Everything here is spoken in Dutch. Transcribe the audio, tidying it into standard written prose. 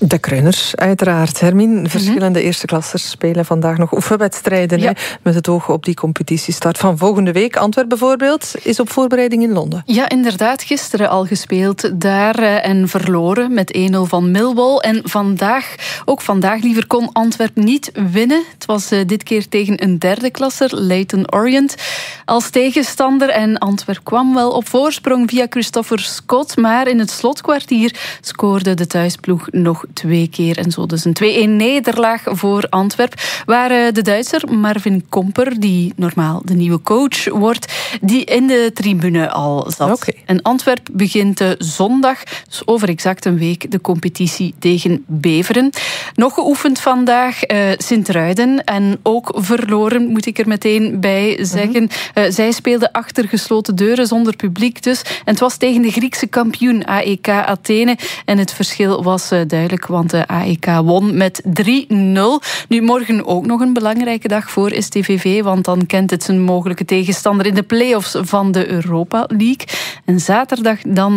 De Kruiners, uiteraard. Hermine, verschillende eerste klassers spelen vandaag nog oefenwedstrijden. Ja. Met het oog op die competitiestart van volgende week. Antwerpen bijvoorbeeld is op voorbereiding in Londen. Ja, inderdaad. Gisteren al gespeeld daar en verloren met 1-0 van Millwall. En vandaag liever, kon Antwerpen niet winnen. Het was dit keer tegen een derde klasser, Leyton Orient, als tegenstander. En Antwerpen kwam wel op voorsprong via Christopher Scott. Maar in het slotkwartier scoorde de thuisploeg nog 2 keer. En zo dus een 2-1 nederlaag voor Antwerpen. Waar de Duitser Marvin Komper, die normaal de nieuwe coach wordt, die in de tribune al zat. Okay. En Antwerpen begint zondag, dus over exact een week, de competitie tegen Beveren. Nog geoefend vandaag Sint-Truiden. En ook verloren, moet ik er meteen bij zeggen. Zij speelden achter gesloten deuren, zonder publiek dus. En het was tegen de Griekse kampioen AEK Athene. En het verschil was duidelijk, want de AEK won met 3-0. Nu, morgen ook nog een belangrijke dag voor STVV, want dan kent het zijn mogelijke tegenstander in de play-offs van de Europa League. En zaterdag dan